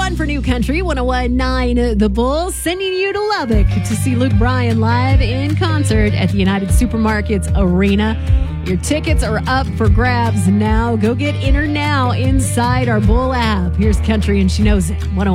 1 for New Country, 101.9 The Bull, sending you to Lubbock to see Luke Bryan live in concert at the United Supermarkets Arena. Your tickets are up for grabs now. Go get entered now inside our Bull app. Here's Country and She Knows It, 101.